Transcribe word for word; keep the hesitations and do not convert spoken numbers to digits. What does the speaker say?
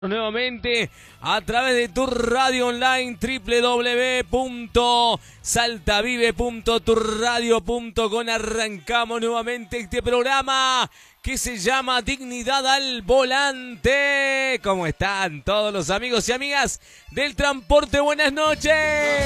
Nuevamente a través de tu radio online doble u doble u doble u punto saltavive punto tu radio punto com. Arrancamos nuevamente este programa que se llama Dignidad al Volante. ¿Cómo están todos los amigos y amigas del transporte? Buenas noches.